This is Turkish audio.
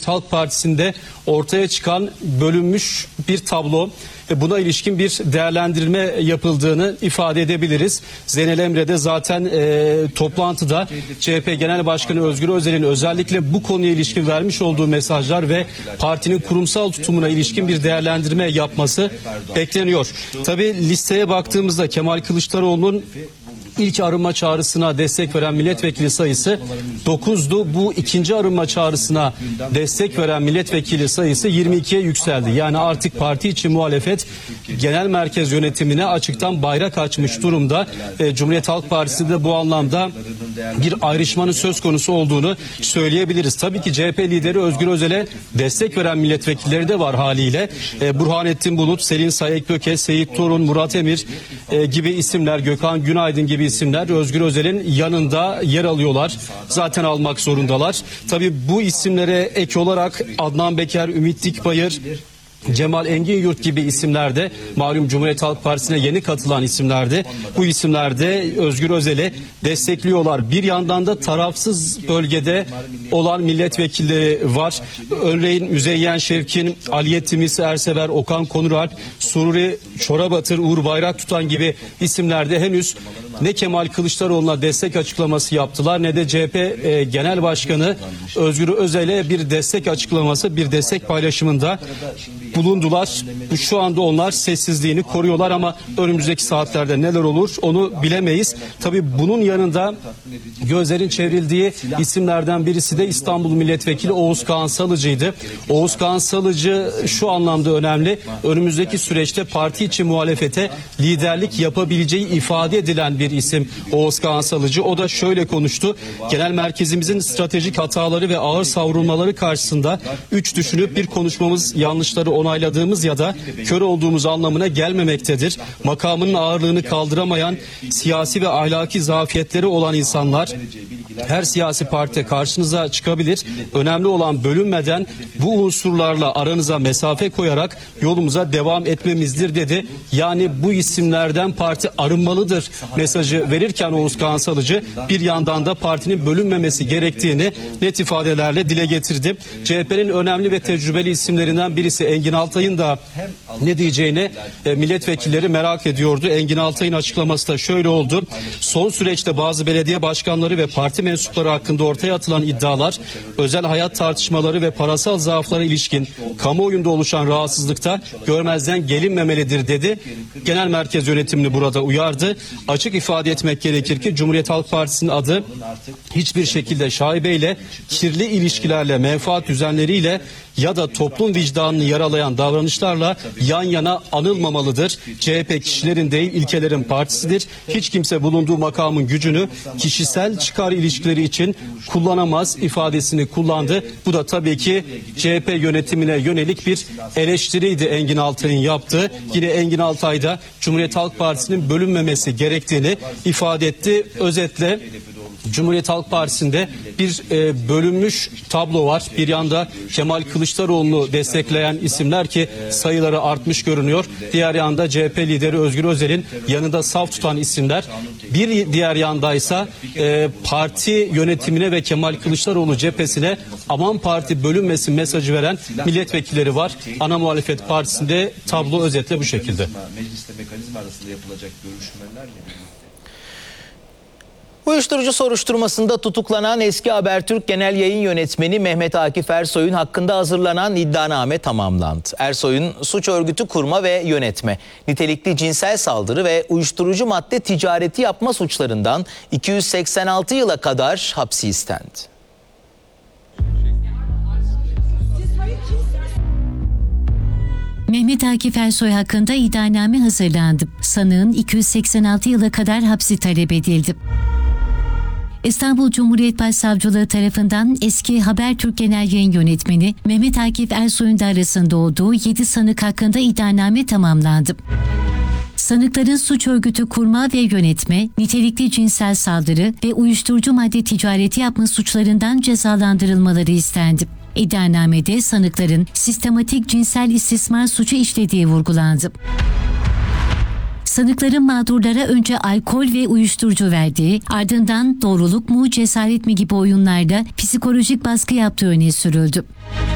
Halk Partisi'nde ortaya çıkan bölünmüş bir tablo ve buna ilişkin bir değerlendirme yapıldığını ifade edebiliriz. Zeynel Emre de zaten toplantıda CHP Genel Başkanı Özgür Özel'in özellikle bu konuya ilişkin vermiş olduğu mesajlar ve partinin kurumsal tutumuna ilişkin bir değerlendirme yapması bekleniyor. Tabii listeye baktığımızda Kemal Kılıçdaroğlu'nun İlk arınma çağrısına destek veren milletvekili sayısı 9'du. Bu ikinci arınma çağrısına destek veren milletvekili sayısı 22'ye yükseldi. Yani artık parti içi muhalefet genel merkez yönetimine açıktan bayrak açmış durumda. Cumhuriyet Halk Partisi de bu anlamda bir ayrışmanın söz konusu olduğunu söyleyebiliriz. Tabii ki CHP lideri Özgür Özel'e destek veren milletvekilleri de var haliyle. Burhanettin Bulut, Selin Sayekböke, Seyit Torun, Murat Emir gibi isimler, Gökhan Günaydın gibi isimler Özgür Özel'in yanında yer alıyorlar. Zaten almak zorundalar. Tabii bu isimlere ek olarak Adnan Beker, Ümit Dikbayır, Cemal Engin-Yurt gibi isimlerde, malum Cumhuriyet Halk Partisi'ne yeni katılan isimlerde, bu isimlerde Özgür Özel'i destekliyorlar. Bir yandan da tarafsız bölgede olan milletvekilleri var. Örneğin Müzeyyen Şevkin, Aliye Timis Ersever, Okan Konuralp, Sururi Çorabatır, Uğur Bayraktutan gibi isimlerde henüz ne Kemal Kılıçdaroğlu'na destek açıklaması yaptılar ne de CHP Genel Başkanı Özgür Özel'e bir destek açıklaması, bir destek paylaşımında bulundular. Şu anda onlar sessizliğini koruyorlar ama önümüzdeki saatlerde neler olur onu bilemeyiz. Tabii bunun yanında gözlerin çevrildiği isimlerden birisi de İstanbul Milletvekili Oğuz Kağan Salıcı'ydı. Oğuz Kağan Salıcı şu anlamda önemli. Önümüzdeki süreçte parti içi muhalefete liderlik yapabileceği ifade edilen bir isim Oğuz Kağan Salıcı. O da şöyle konuştu. Genel merkezimizin stratejik hataları ve ağır savrulmaları karşısında 3 düşünüp bir konuşmamız yanlışları onayladığımız ya da kör olduğumuz anlamına gelmemektedir. Makamının ağırlığını kaldıramayan, siyasi ve ahlaki zafiyetleri olan insanlar her siyasi partide karşınıza çıkabilir. Önemli olan bölünmeden bu unsurlarla aranıza mesafe koyarak yolumuza devam etmemizdir dedi. Yani bu isimlerden parti arınmalıdır mesajı verirken Oğuz Kağan Salıcı bir yandan da partinin bölünmemesi gerektiğini net ifadelerle dile getirdi. CHP'nin önemli ve tecrübeli isimlerinden birisi Engin Altay'ın da ne diyeceğini milletvekilleri merak ediyordu. Engin Altay'ın açıklaması da şöyle oldu. Son süreçte bazı belediye başkanları ve parti mensupları hakkında ortaya atılan iddialar, özel hayat tartışmaları ve parasal zaaflara ilişkin kamuoyunda oluşan rahatsızlıkta görmezden gelinmemelidir dedi. Genel merkez yönetimini burada uyardı. Açık ifade etmek gerekir ki Cumhuriyet Halk Partisi'nin adı hiçbir şekilde şaibeyle, kirli ilişkilerle, menfaat düzenleriyle ya da toplum vicdanını yaralayan davranışlarla yan yana anılmamalıdır. CHP kişilerin değil ilkelerin partisidir. Hiç kimse bulunduğu makamın gücünü kişisel çıkar ilişkileri için kullanamaz ifadesini kullandı. Bu da tabii ki CHP yönetimine yönelik bir eleştiriydi Engin Altay'ın yaptığı. Yine Engin Altay da Cumhuriyet Halk Partisi'nin bölünmemesi gerektiğini ifade etti. Özetle Cumhuriyet Halk Partisi'nde bir bölünmüş tablo var. Bir yanda Kemal Kılıçdaroğlu'nu destekleyen isimler ki sayıları artmış görünüyor. Diğer yanda CHP lideri Özgür Özel'in yanında saf tutan isimler. Bir diğer yandaysa parti yönetimine ve Kemal Kılıçdaroğlu cephesine aman parti bölünmesin mesajı veren milletvekilleri var. Ana muhalefet partisinde tablo özetle bu şekilde. Mecliste mekanizma arasında yapılacak görüşmeler mi? Uyuşturucu soruşturmasında tutuklanan eski Habertürk Genel Yayın Yönetmeni Mehmet Akif Ersoy'un hakkında hazırlanan iddianame tamamlandı. Ersoy'un suç örgütü kurma ve yönetme, nitelikli cinsel saldırı ve uyuşturucu madde ticareti yapma suçlarından 286 yıla kadar hapsi istendi. Mehmet Akif Ersoy hakkında iddianame hazırlandı. Sanığın 286 yıla kadar hapsi talep edildi. İstanbul Cumhuriyet Başsavcılığı tarafından eski Habertürk Genel Yayın Yönetmeni Mehmet Akif Ersoy'un da arasında olduğu 7 sanık hakkında iddianame tamamlandı. Sanıkların suç örgütü kurma ve yönetme, nitelikli cinsel saldırı ve uyuşturucu madde ticareti yapma suçlarından cezalandırılmaları istendi. İddianamede sanıkların sistematik cinsel istismar suçu işlediği vurgulandı. Sanıkların mağdurlara önce alkol ve uyuşturucu verdiği, ardından doğruluk mu, cesaret mi gibi oyunlarda psikolojik baskı yaptığı öne sürüldü.